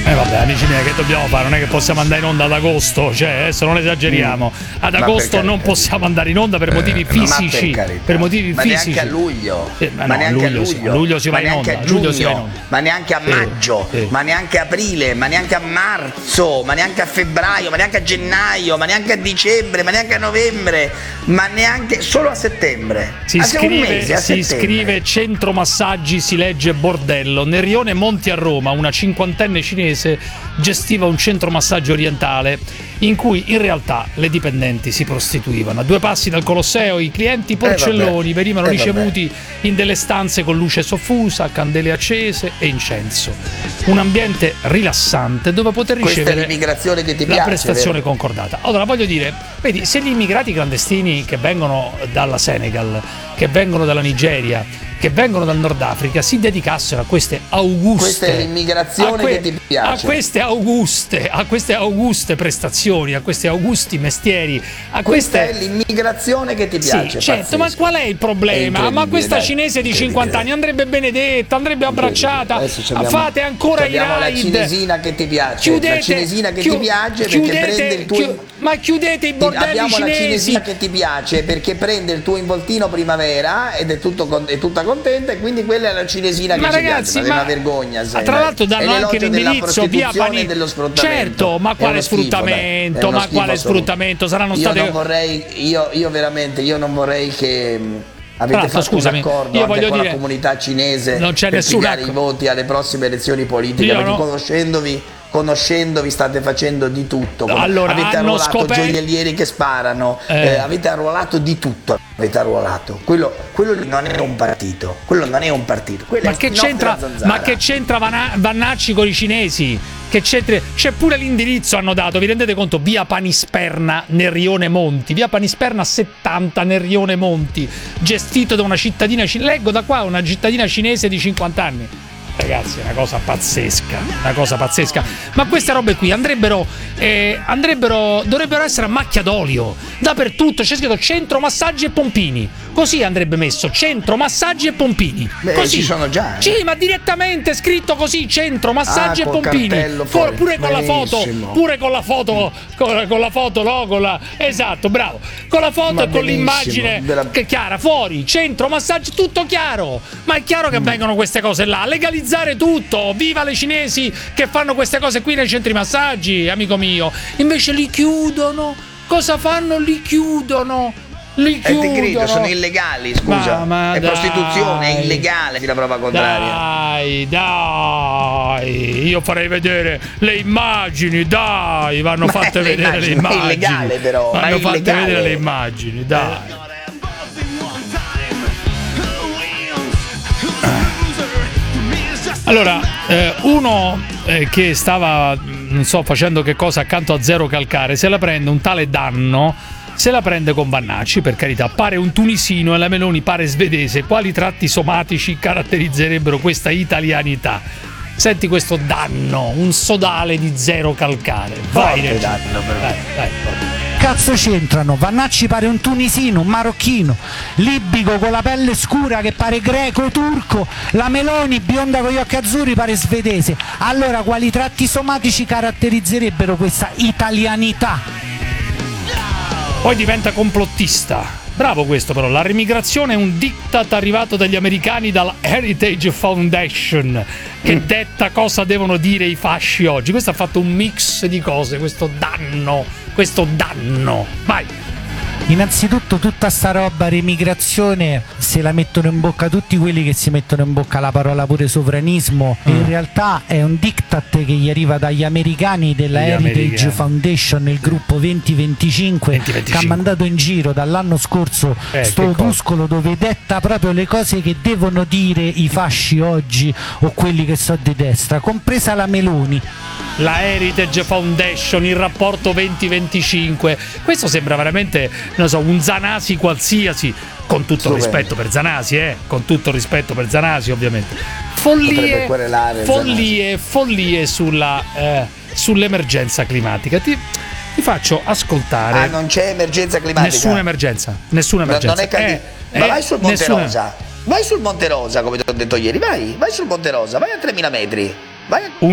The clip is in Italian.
Vabbè, amici miei, che dobbiamo fare? Non è che possiamo andare in onda ad agosto, cioè adesso non esageriamo. Ad agosto non possiamo andare in onda per motivi fisici. Per motivi fisici. Neanche a luglio. Ma neanche a luglio si va in onda. Giugno, ma neanche a maggio, ma neanche a aprile, ma neanche a marzo, ma neanche a febbraio, ma neanche a gennaio, ma neanche a dicembre, ma neanche a novembre, ma neanche solo a settembre. Si scrive centro massaggi, si legge bordello. Nel rione Monti a Roma, una cinquantenne cinese gestiva un centro massaggio orientale in cui in realtà le dipendenti si prostituivano. A 2 passi dal Colosseo i clienti porcelloni venivano ricevuti in delle stanze con luce soffusa, candele accese e incenso. Un ambiente rilassante dove poter ricevere l'immigrazione che ti la piace, prestazione vero? concordata. Allora voglio dire, vedi, se gli immigrati clandestini che vengono dalla Senegal, che vengono dalla Nigeria, che vengono dal Nord Africa si dedicassero a queste auguste, questa è l'immigrazione che ti piace, a queste auguste prestazioni, a questi augusti mestieri, questa è l'immigrazione che ti piace. Sì, certo, ma qual è il problema? Ma questa cinese di 50 anni andrebbe benedetta, andrebbe abbracciata. Fate ancora i raid. La cinesina che ti piace, la cinesina che ti piace perché prende il tuo ma chiudete i bordelli abbiamo cinesi. La cinesina che ti piace perché prende il tuo involtino primavera ed è tutta contenta, e quindi quella è la cinesina che ci piace. Ma è una vergogna, sai, tra l'altro danno anche l'indirizzo via dello sfruttamento. Certo, ma quale sfruttamento? Ma quale sfruttamento? Saranno state io veramente non vorrei che avete fatto un accordo anche con la comunità cinese per pigliare i voti alle prossime elezioni politiche, perché conoscendovi state facendo di tutto. Allora, avete arruolato gioiellieri che sparano, avete arruolato di tutto. Avete arruolato. Quello non è un partito. Ma che c'entra Vannacci con i cinesi? Che c'è pure l'indirizzo, hanno dato, vi rendete conto? Via Panisperna nel rione Monti, via Panisperna 70 nel rione Monti, gestito da una cittadina leggo da qua, una cittadina cinese di 50 anni. Ragazzi, è una cosa pazzesca. Ma queste robe qui dovrebbero essere a macchia d'olio dappertutto. C'è scritto centro massaggi e pompini. Così andrebbe messo, centro massaggi e pompini. Così ci sono già. Sì, ma direttamente scritto così, centro massaggi e pompini. Pure con la foto, esatto, bravo. Con la foto e con l'immagine che è chiara, fuori, centro massaggi, tutto chiaro. Ma è chiaro che vengono queste cose là, legalizzare tutto. Viva le cinesi che fanno queste cose qui nei centri massaggi, amico mio. Invece li chiudono. Cosa fanno? Li chiudono. Ti grido, sono illegali, scusa. Ma è prostituzione, è illegale, la prova contraria. Dai, io farei vedere le immagini, dai, vanno fatte vedere le immagini. È illegale però, vanno fatte vedere le immagini, dai. Allora, uno che stava, non so, facendo che cosa accanto a Zero Calcare, se la prende un tale Danno. Se la prende con Vannacci, per carità, pare un tunisino e la Meloni pare svedese. Quali tratti somatici caratterizzerebbero questa italianità? Senti questo Danno, un sodale di Zero Calcare. Vai, Danno, dai. Cazzo c'entrano? Vannacci pare un tunisino, un marocchino, libico con la pelle scura che pare greco, turco, la Meloni bionda con gli occhi azzurri pare svedese. Allora quali tratti somatici caratterizzerebbero questa italianità? Poi diventa complottista. Bravo questo però, la remigrazione è un diktat arrivato dagli americani dalla Heritage Foundation che detta cosa devono dire i fasci oggi. Questo ha fatto un mix di cose, questo danno. Vai. Innanzitutto tutta sta roba remigrazione se la mettono in bocca tutti quelli che si mettono in bocca la parola pure sovranismo. In realtà è un diktat che gli arriva dagli americani della Heritage Foundation, il gruppo 2025 che ha mandato in giro dall'anno scorso sto opuscolo dove detta proprio le cose che devono dire i fasci oggi o quelli che sono di destra, compresa la Meloni. La Heritage Foundation, il rapporto 2025. Questo sembra veramente, non so, un Zanasi qualsiasi, con tutto il rispetto per Zanasi, ovviamente. Follie sull'emergenza climatica. Ti faccio ascoltare. Non c'è emergenza climatica. Nessuna emergenza. Non è ma vai sul Monte Rosa. Vai sul Monte Rosa, come ti ho detto ieri, vai sul Monte Rosa, vai a 3000 metri. Vai a